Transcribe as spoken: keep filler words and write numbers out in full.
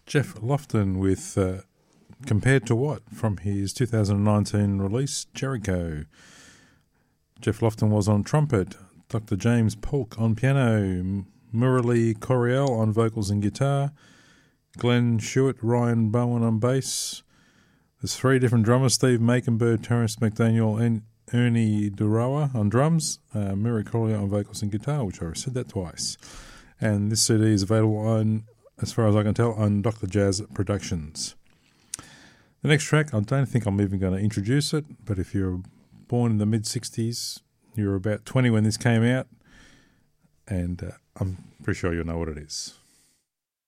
Geoff Lofton with uh, Compared to What from his two thousand nineteen release, Jericho. Geoff Lofton was on trumpet, Doctor James Polk on piano, Murali Coriel on vocals and guitar, Glenn Shewitt, Ryan Bowen on bass. There's three different drummers, Steve Makenberg, Terence McDaniel and Ernie Durawa on drums, uh, Murali Coriel on vocals and guitar, which I said that twice. And this C D is available on, as far as I can tell, on Doctor Jazz Productions. The next track, I don't think I'm even going to introduce it, but if you're born in the mid-sixties, you were about twenty when this came out, and uh, I'm pretty sure you'll know what it is.